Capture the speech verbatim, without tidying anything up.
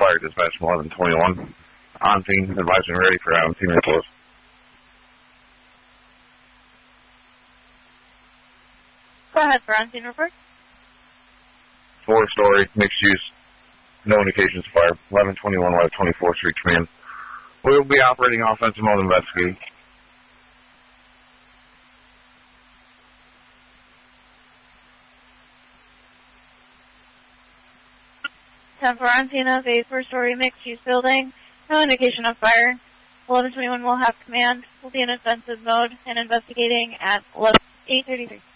fire, dispatch from eleven twenty-one. On scene, advising ready for on scene report. Go ahead for on scene report. Four-story, mixed use, no indications of fire. eleven twenty-one West twenty-fourth Street Command. We will be operating offensive mode investigating. ten four on scene of a four-story mixed-use building. No indication of fire. eleven twenty-one will have command. We'll be in offensive mode and investigating at eight thirty-three.